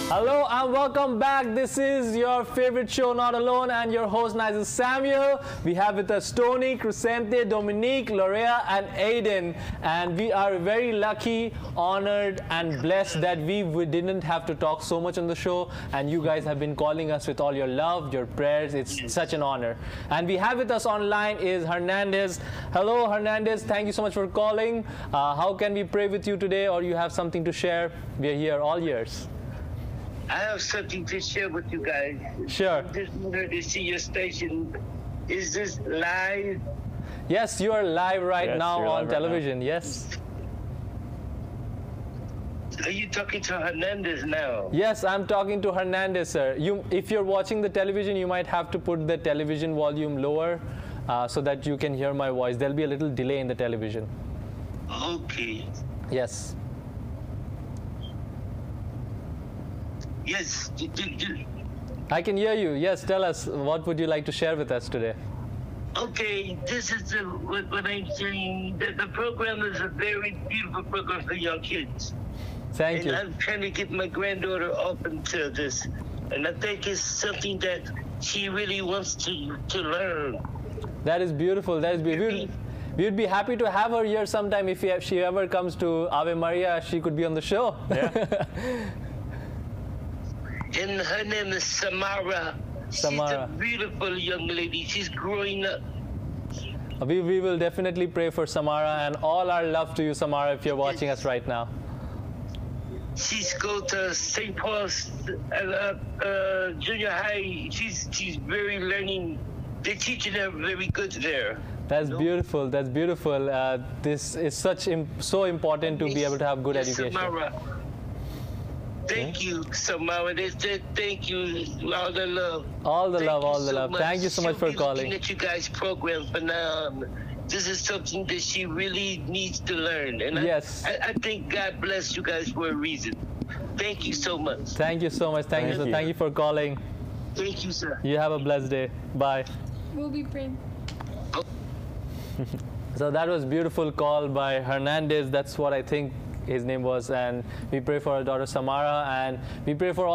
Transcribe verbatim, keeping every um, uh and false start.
Hello and welcome back. This is your favorite show, Not Alone, and your host, Nigel Samuel. We have with us Tony, Crescente, Dominique, Lorea, and Aiden. And we are very lucky, honored, and blessed that we, we didn't have to talk so much on the show. And you guys have been calling us with all your love, your prayers. It's yes. such an honor. And we have with us online is Hernandez. Hello, Hernandez. Thank you so much for calling. Uh, how can we pray with you today, or you have something to share? We are here all years. I have something to share with you guys. Sure. I just wanted to see your station. Is this live? Yes, you are live right yes, now on television. Right now. Yes. Are you talking to Hernandez now? Yes, I'm talking to Hernandez, sir. You, if you're watching the television, you might have to put the television volume lower uh, so that you can hear my voice. There'll be a little delay in the television. Okay. Yes. Yes. Do, do, do. I can hear you. Yes, tell us. What would you like to share with us today? Okay, this is the, what, what I'm saying. The, the program is a very beautiful program for young kids. Thank and you. I'm trying to get my granddaughter open to this. And I think it's something that she really wants to, to learn. That is beautiful. That is beautiful. We would be happy to have her here sometime. If she ever comes to Ave Maria, she could be on the show. Yeah. And her name is Samara. Samara. She's a beautiful young lady. She's growing up. We, we will definitely pray for Samara, and all our love to you, Samara, if you're watching us right now. She's go to Saint Paul's uh, uh, Junior High. She's she's very learning. They're teaching her very good there. That's no? beautiful. That's beautiful. Uh, this is such im so important to be able to have good yes, education. Samara. Thank okay. you, Samara. They said thank you. All the love. All the thank love. All the so love. Much. Thank you so much She'll for be calling. Looking at you guys' program for now. This is something that she really needs to learn. And yes. I, I, I think God bless you guys for a reason. Thank you so much. Thank you so much. Thank, Thank you. So, you. thank you for calling. Thank you, sir. You have a blessed day. Bye. We'll be praying. Oh. So that was beautiful call by Hernandez. That's what I think his name was. And we pray for our daughter Samara, and we pray for all